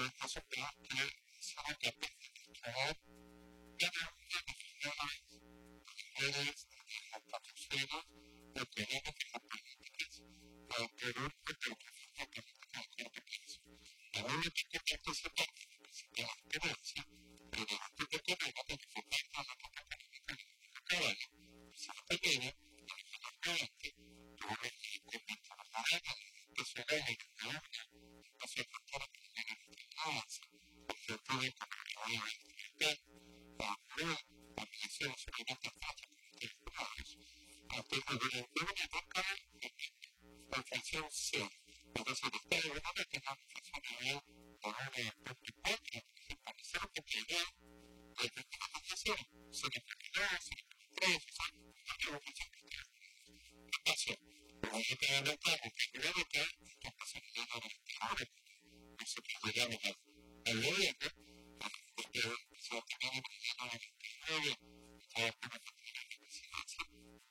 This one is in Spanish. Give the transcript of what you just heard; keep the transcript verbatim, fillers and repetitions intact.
entonces vemos que somos capaces de crear energía regionales, niveles de estratosferas, de terrenos geopolíticas, para poder repercutir la política a corto plazo. A mí me tocó que esto se parte de la experiencia, pero de la propia carrera, de enfocar a la propia política de caballo, y si no te viene, originalmente, tú ves que convence a la pareja, entonces ves el gobierno, hacia el factor que tiene que tener, porque puede comunicar a la Ahora, la creación solamente fácil de jugadores, antes de ver el juego de boca, la función C. Entonces, después de una vez que la función de por un punto cuatro, para hacer lo que quería, hay que hacer la función, se le calidad, se le tres, se le función que quiera. ¿Qué pasa? Como yo tengo la clave que creo que esto pasa que ya no lo entiendo, eso que le llamo a leer, porque se ha tenido que ya no lo entiendo,